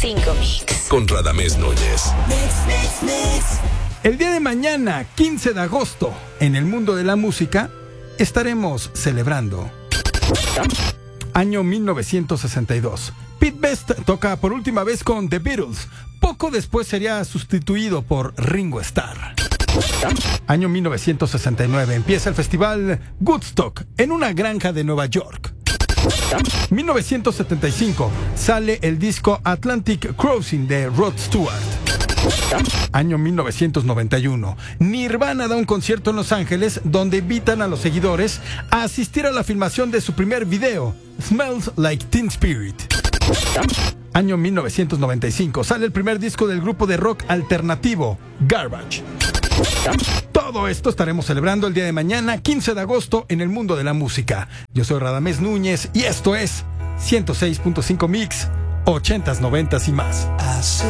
100.5 Mix. Con Radamés Núñez. El día de mañana, 15 de agosto, en el mundo de la música, estaremos celebrando. Año 1962. Pete Best toca por última vez con The Beatles. Poco después sería sustituido por Ringo Starr. Año 1969. Empieza el festival Woodstock en una granja de Nueva York. 1975. Sale el disco Atlantic Crossing de Rod Stewart. Año 1991. Nirvana da un concierto en Los Ángeles donde invitan a los seguidores a asistir a la filmación de su primer video, Smells Like Teen Spirit. Año 1995. Sale el primer disco del grupo de rock alternativo, Garbage. Todo esto estaremos celebrando el día de mañana, 15 de agosto, en el mundo de la música. Yo soy Radamés Núñez y esto es 106.5 Mix, 80s, 90s y más.